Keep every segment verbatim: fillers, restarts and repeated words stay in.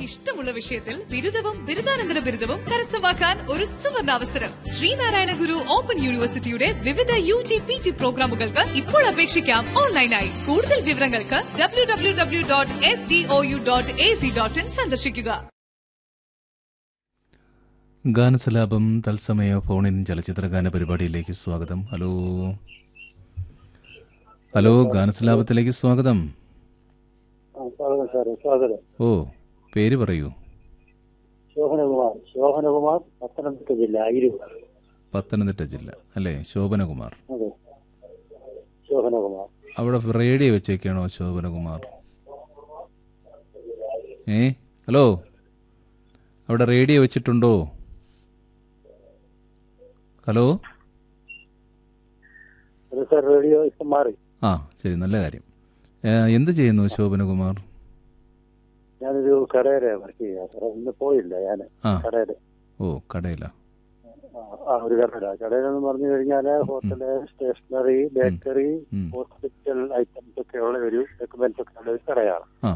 ഇഷ്ടമുള്ള വിഷയത്തിൽ ബിരുദവും ബിരുദാനന്തര ബിരുദവും കരസ്ഥമാക്കാൻ ഒരു സുവർണാവസരം. ശ്രീനാരായണ ഗുരു ഓപ്പൺ യൂണിവേഴ്സിറ്റിയുടെ വിവിധ യു ജി പി ജി പ്രോഗ്രാമുകൾക്ക് ഇപ്പോൾ അപേക്ഷിക്കാം ഓൺലൈനായി. കൂടുതൽ വിവരങ്ങൾക്ക് W W W dot S D O U dot A C dot in സന്ദർശിക്കുക. ഗാനസലാപം തത്സമയ ഫോണിൻ ചലച്ചിത്ര ഗാന പരിപാടിയിലേക്ക് സ്വാഗതം. ഹലോ ഹലോ ഗാനസലാപത്തിലേക്ക് സ്വാഗതം. ഓ, പേര് പറയൂ. ശോഭനകുമാർ. ശോഭനകുമാർ, പത്തനംതിട്ട ജില്ല, അയിരൂർ. പത്തനംതിട്ട ജില്ല അല്ലേ? ശോഭനകുമാർ. അതെ, ശോഭനകുമാർ. അവിടെ റേഡിയോ വെച്ചേക്കാണോ ശോഭനകുമാർ? ഏ ഹലോ, അവിടെ റേഡിയോ വെച്ചിട്ടുണ്ടോ? ഹലോ, റേഡിയോ ഇപ്പം മാറി. ആ ശരി, നല്ല കാര്യം. എന്ത് ചെയ്യുന്നു ശോഭനകുമാർ? ഞാനൊരു കടയിലെ വർക്ക് ചെയ്യാം സാർ. ഇന്ന് പോയില്ല ഞാൻ കടയില്. ഓ, കടയിലാ? ആ, ഒരു കടയില. കടയിലെന്ന് പറഞ്ഞു കഴിഞ്ഞാല് hotel, stationery, bakery, hospital items ഒക്കെ ഉള്ള ഒരു ഡോക്യുമെന്റ്സ് ഒക്കെ ഉള്ള ഒരു കടയാണ്. ആ,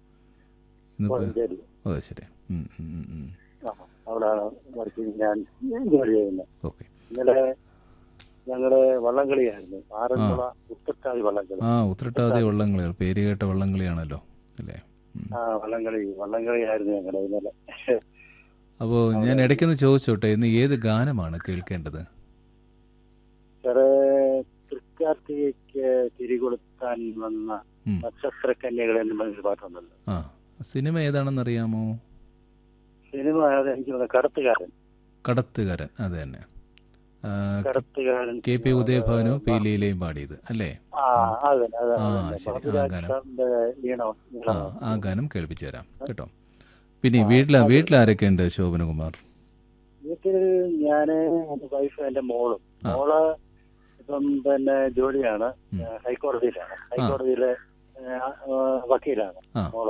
ശരി. അവിടെയാണ് വർക്ക് ഞാൻ ജോലി ചെയ്യുന്നത്. ഇന്നലെ ഞങ്ങള് വള്ളംകളിയായിരുന്നു. ആറന്മുള ഉത്രട്ടാതി വള്ളംകളി. ആ, ഉത്രട്ടാതി വള്ളംകളി പേര് കേട്ട വള്ളംകളിയാണല്ലോ അല്ലേ? ആ, വള്ളംകളി വള്ളംകളിയായിരുന്നു ഞങ്ങളുടെ ഇന്നലെ. അപ്പോ ഞാൻ ഇടയ്ക്കൊന്ന് ചോദിച്ചോട്ടെ, ഇന്ന് ഏത് ഗാനമാണ് കേൾക്കേണ്ടത്? സാറേ, തൃക്കാർത്തികയ്ക്ക് തിരികൊളുത്താൻ വന്ന നക്ഷത്ര കന്യകൾ എന്ന് പറഞ്ഞൊരു പാട്ടുണ്ടല്ലോ. ആ, സിനിമ ഏതാണെന്ന് അറിയാമോ? സിനിമ എനിക്ക് കടത്തുകാരൻ. കടത്തുകാരൻ, അത് തന്നെ. കടത്തുകാരൻ, കെ പി ഉദയഭാനു പി ലീലയും പാടിയത് അല്ലേ? ആ, ശരി. ആ ഗാനം ആ ഗാനം കേൾപ്പിച്ചു തരാം കേട്ടോ. പിന്നെ വീട്ടില് വീട്ടിലാരൊക്കെ ഉണ്ട് ശോഭനകുമാർ? വീട്ടിൽ ഞാന്, എന്റെ വൈഫ്, എന്റെ മോളും. മോള് ഇപ്പം പിന്നെ ജോലിയാണ്, ഹൈക്കോടതിയിലാണ്. ഹൈക്കോടതിയിലെ വക്കീലാണ് മോള്.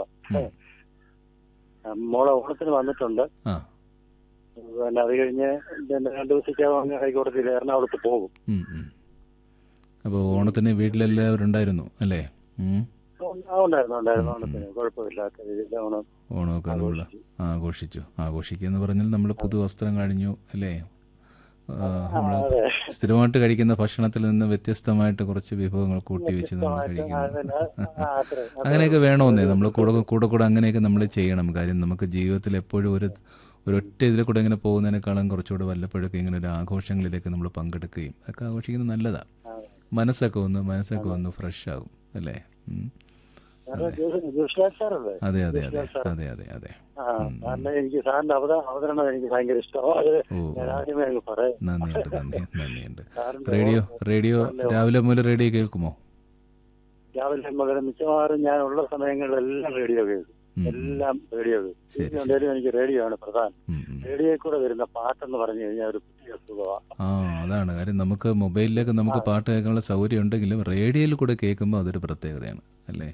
മോളെ ഓണത്തിന് വന്നിട്ടുണ്ട്. പിന്നെ അത് കഴിഞ്ഞ് പിന്നെ രണ്ടു ദിവസത്തേക്ക് ഹൈക്കോടതിയിൽ എറണാകുളത്ത് പോകും. അപ്പൊ ഓണത്തിന് വീട്ടിലെല്ലാവരും ഉണ്ടായിരുന്നു അല്ലേ? ഉണ്ടായിരുന്നു ഉണ്ടായിരുന്നു ഓണത്തിന് കുഴപ്പമില്ലാത്ത രീതിയിൽ ഓണം ഓണമൊക്കെ നമ്മൾ ആഘോഷിച്ചു. ആഘോഷിക്കുക പറഞ്ഞാൽ നമ്മൾ പുതുവസ്ത്രം കഴിഞ്ഞു അല്ലേ? നമ്മൾ സ്ഥിരമായിട്ട് കഴിക്കുന്ന ഭക്ഷണത്തിൽ നിന്ന് വ്യത്യസ്തമായിട്ട് കുറച്ച് വിഭവങ്ങൾ കൂട്ടി വെച്ച് നമ്മൾ കഴിക്കുന്നു. അങ്ങനെയൊക്കെ വേണമെന്നേ, നമ്മൾ കൂടെ കൂടെ കൂടെ അങ്ങനെയൊക്കെ നമ്മൾ ചെയ്യണം. കാര്യം നമുക്ക് ജീവിതത്തിൽ എപ്പോഴും ഒരു ഒരൊറ്റ ഇതിൽ കൂടെ ഇങ്ങനെ പോകുന്നതിനേക്കാളും കുറച്ചുകൂടെ വല്ലപ്പോഴൊക്കെ ഇങ്ങനെ ഒരു ആഘോഷങ്ങളിലേക്ക് നമ്മൾ പങ്കെടുക്കുകയും ഒക്കെ ആഘോഷിക്കുന്നത് നല്ലതാണ്. മനസ്സൊക്കെ ഒന്ന് മനസ്സൊക്കെ ഒന്ന് ഫ്രഷ് ആകും അല്ലേ? അതെ അതെ അതെ അതെ അതെ അതെ എനിക്ക് സാറിന്റെ അവതരണം എനിക്ക് ഭയങ്കര ഇഷ്ടമാണ്. നന്ദിയുണ്ട് നന്ദി നന്ദിയുണ്ട്. റേഡിയോ റേഡിയോ രാവിലെ മുതൽ റേഡിയോ കേൾക്കുമോ? രാവിലെ മുതൽ മിക്കവാറും ഞാൻ ഉള്ള സമയങ്ങളിലെല്ലാം റേഡിയോ കേൾക്കും. എല്ലാം റേഡിയോ കേൾക്കും. എനിക്ക് റേഡിയോ ആണ് പ്രധാനം. റേഡിയോയിൽ കൂടെ വരുന്ന പാട്ടെന്ന് പറഞ്ഞു കഴിഞ്ഞാൽ ഒരു പ്രത്യേക സുഖമാണ്. ആ, അതാണ് കാര്യം. നമുക്ക് മൊബൈലിലേക്ക് നമുക്ക് പാട്ട് കേൾക്കാനുള്ള സൗകര്യം ഉണ്ടെങ്കിലും റേഡിയോയിൽ കൂടെ കേൾക്കുമ്പോൾ അതൊരു പ്രത്യേകതയാണ് അല്ലേ?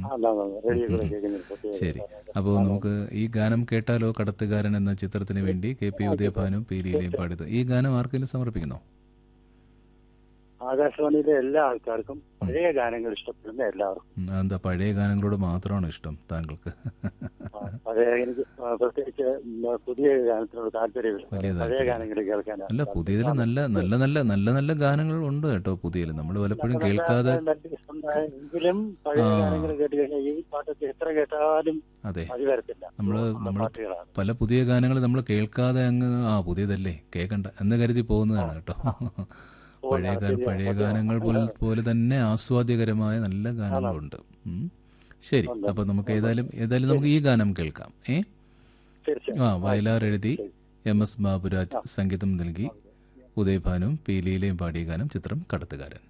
ശരി. അപ്പോൾ നമുക്ക് ഈ ഗാനം കേട്ടാലോ? കടത്തുകാരൻ എന്ന ചിത്രത്തിന് വേണ്ടി കെ പി ഉദയഭാനും പി ലീലയും പാടിയത്. ഈ ഗാനം ആർക്കെങ്കിലും സമർപ്പിക്കുന്നോ? ആകാശവാണിയിലെ എല്ലാ ആൾക്കാർക്കും, പഴയ ഗാനങ്ങൾ ഇഷ്ടപ്പെടുന്ന എല്ലാവർക്കും. എന്താ പഴയ ഗാനങ്ങളോട് മാത്രമാണ് ഇഷ്ടം താങ്കൾക്ക്? പഴയ എനിക്ക് പ്രത്യേകിച്ച് പുതിയ ഗാനത്തിനോട് താല്പര്യമില്ല. പഴയ ഗാനങ്ങൾ കേൾക്കാൻ. അല്ല, പുതിയതിൽ നല്ല നല്ല നല്ല നല്ല നല്ല ഗാനങ്ങൾ ഉണ്ട് കേട്ടോ. പുതിയതിൽ നമ്മൾ പലപ്പോഴും കേൾക്കാതെ എങ്കിലും പഴയ ഗാനങ്ങൾ കേട്ട് കഴിഞ്ഞാൽ ഈ പാട്ടൊക്കെ എത്ര കേട്ടാലും അതെ മതി വരത്തില്ല. നമ്മള് നമ്മൾ പല പുതിയ ഗാനങ്ങൾ നമ്മൾ കേൾക്കാതെ അങ്ങ് ആ പുതിയതല്ലേ കേൾക്കണ്ട എന്ന് കരുതി പോകുന്നതാണ് കേട്ടോ. പഴയ പഴയ ഗാനങ്ങൾ പോലെ തന്നെ ആസ്വാദ്യകരമായ നല്ല ഗാനങ്ങളുണ്ട്. ശരി, അപ്പൊ നമുക്ക് ഏതായാലും ഏതായാലും നമുക്ക് ഈ ഗാനം കേൾക്കാം. ഏ ആ വയലാർ എഴുതി എം എസ് ബാബുരാജ് സംഗീതം നൽകി ഉദയഭാനും പി ലീലയും പാടിയ ഗാനം, ചിത്രം കടത്തുകാരൻ.